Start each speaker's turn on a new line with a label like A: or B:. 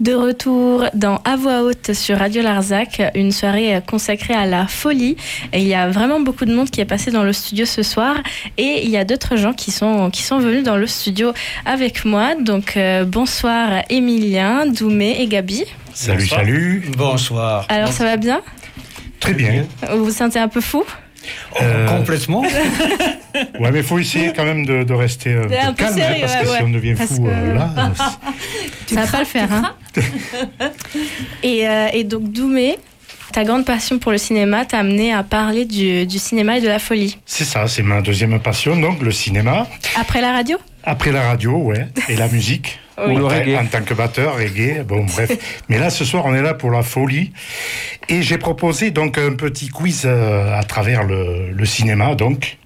A: De retour dans À Voix Haute sur Radio Larzac, une soirée consacrée à la folie. Et il y a vraiment beaucoup de monde qui est passé dans le studio ce soir et il y a d'autres gens qui sont venus dans le studio avec moi. Donc bonsoir Emilien, Doumé et Gabi.
B: Salut, bonsoir. Salut.
C: Bonsoir.
A: Alors ça va bien ?
B: Très bien.
A: Vous vous sentez un peu fou ?
C: Complètement.
B: Ouais, mais il faut essayer quand même de rester
A: un peu
B: calme,
A: sérieux,
B: parce que si on devient fou là...
A: Ça va pas le faire, hein. Et donc Doumé, ta grande passion pour le cinéma t'a amené à parler du cinéma et de la folie.
B: C'est ça, c'est ma deuxième passion, donc le cinéma.
A: Après la radio ?
B: Après la radio, ouais, et la musique.
A: Oui.
B: Ou le reggae. En tant que batteur, reggae, bon bref. Mais là, ce soir, on est là pour la folie. Et j'ai proposé donc un petit quiz à travers le cinéma, donc.